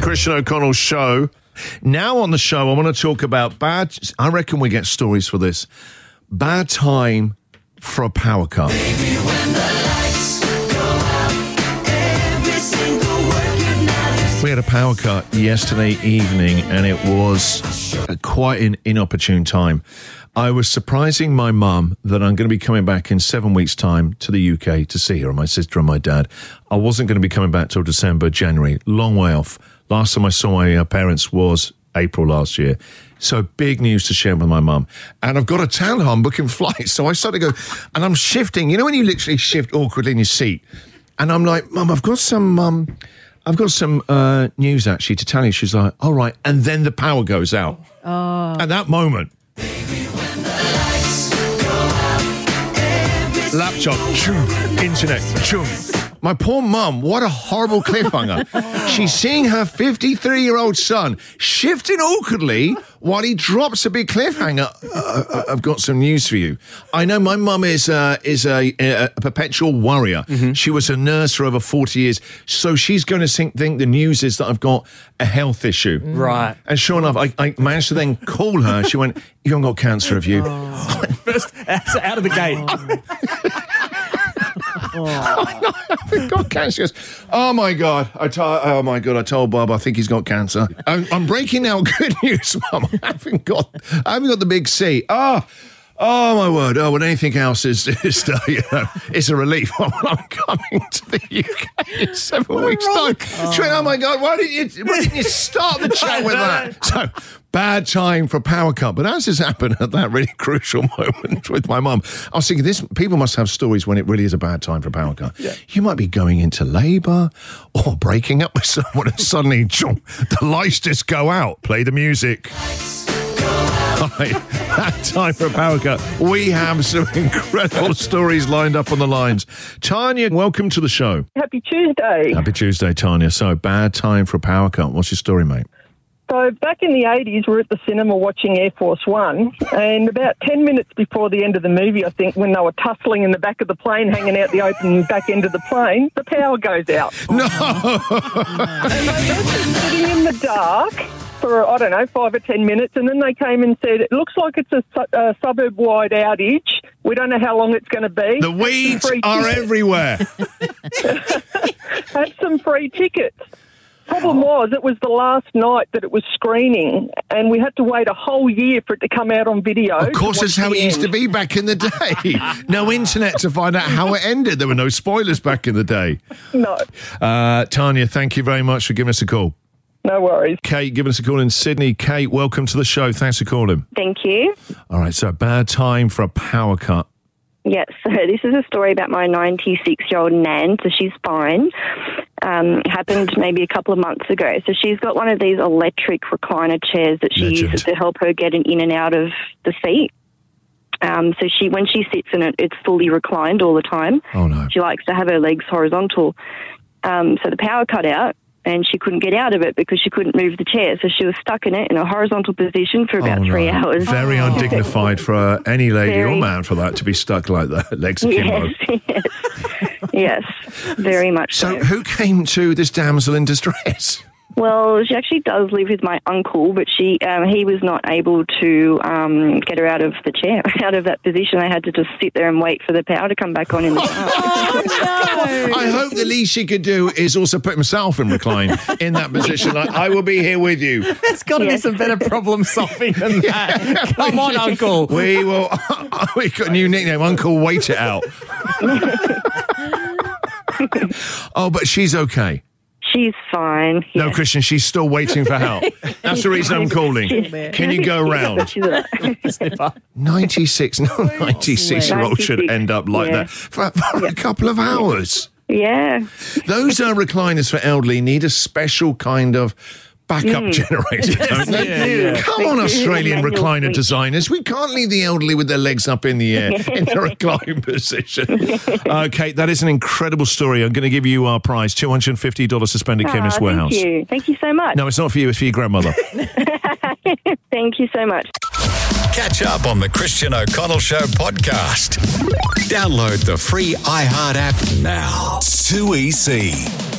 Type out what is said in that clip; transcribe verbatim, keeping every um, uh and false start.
Christian O'Connell Show. Now on the show, I want to talk about bad... I reckon we get stories for this. Bad time for a power cut. Baby, when the lights go out, every single word you've noticed. We had a power cut yesterday evening, and it was a quite an inopportune time. I was surprising my mum that I'm going to be coming back in seven weeks' time to the U K to see her, and my sister and my dad. I wasn't going to be coming back till December, January. Long way off. Last time I saw my uh, parents was April last year. So big news to share with my mum. And I've got a town hall, I'm booking flights. So I started to go, and I'm shifting. You know when you literally shift awkwardly in your seat? And I'm like, Mum, I've got some... Um, I've got some uh, news, actually, to tell you. She's like, all right. And then the power goes out. Oh. At that moment. Baby, when the lights go out, every Laptop, choom, internet, choom. My poor mum, what a horrible cliffhanger. She's seeing her fifty-three-year-old son shifting awkwardly while he drops a big cliffhanger. Uh, I've got some news for you. I know my mum is, uh, is a, a, a perpetual worrier. Mm-hmm. She was a nurse for over forty years, so she's going to think, think the news is that I've got a health issue. Right. And sure enough, I, I managed to then call her. She went, you haven't got cancer, have you? Oh. First, out of the gate. Oh. Oh, no, I haven't got cancer. She goes, oh my God, I told, oh my God, I told Bob I think he's got cancer. I'm, I'm breaking out good news, Mum. I haven't got, I haven't got the big C. Oh, oh my word. Oh, but anything else is, is uh, you know, it's a relief when I'm coming to the U K in seven weeks' time. Oh. She went, oh my God, why didn't you, why didn't you start the chat with that? So, bad time for a power cut. But as has happened at that really crucial moment with my mum, I was thinking, this people must have stories when it really is a bad time for a power cut. Yeah. You might be going into labour or breaking up with someone and suddenly chomp, the lights just go out. Play the music. Hi, bad time for a power cut. We have some incredible stories lined up on the lines. Tanya, welcome to the show. Happy Tuesday. Happy Tuesday, Tanya. So, bad time for a power cut. What's your story, mate? So back in the eighties, we were at the cinema watching Air Force One, and about ten minutes before the end of the movie, I think, when they were tussling in the back of the plane, hanging out the open back end of the plane, the power goes out. No! And they were sitting in the dark for, I don't know, five or ten minutes, and then they came and said, it looks like it's a, su- a suburb-wide outage. We don't know how long it's going to be. The weeds are tickets. Everywhere. Had some free tickets. Problem was, it was the last night that it was screening, and we had to wait a whole year for it to come out on video. Of course, that's how it used to be back in the day. No internet to find out how it ended. There were no spoilers back in the day. No. Uh, Tanya, thank you very much for giving us a call. No worries. Kate, giving us a call in Sydney. Kate, welcome to the show. Thanks for calling. Thank you. All right, so bad time for a power cut. Yes, so this is a story about my ninety-six-year-old Nan, so she's fine. Um, happened maybe a couple of months ago. So she's got one of these electric recliner chairs that she Legend. uses to help her get in and out of the seat. Um, so she, when she sits in it, it's fully reclined all the time. Oh, no. She likes to have her legs horizontal. Um, so the power cut out, and she couldn't get out of it because she couldn't move the chair. So she was stuck in it in a horizontal position for about oh, no. three hours. Very oh. undignified for uh, any lady Very. or man for that to be stuck like that. Legs akimbo. Yes, yes. Yes, very much so. So who came to this damsel in distress? Well, she actually does live with my uncle, but she um, he was not able to um, get her out of the chair, out of that position. They had to just sit there and wait for the power to come back on in the car. Oh, no. I hope the least she could do is also put himself in recline in that position. I, I will be here with you. There's got to Yes. be some better problem solving than that. Come on, Uncle. We will. We've got a new nickname, Uncle Wait It Out. Oh, but she's okay. She's fine. No, yes. Christian, she's still waiting for help. That's the reason I'm calling. Can you go round? She's all right. ninety-six, no, ninety-six-year-old should ninety-six, end up like yeah. that for, for a couple of hours. Yeah. Those uh, recliners for elderly need a special kind of backup Mm. generator, don't they? Yeah, yeah. Come They on, do. Australian Manual recliner switch. designers. We can't leave the elderly with their legs up in the air in the recline position. Uh, Kate, that is an incredible story. I'm going to give you our prize, two hundred fifty dollars suspended Ah, Chemist Warehouse. Thank you. Thank you so much. No, it's not for you. It's for your grandmother. Thank you so much. Catch up on the Christian O'Connell Show podcast. Download the free iHeart app now. Too easy.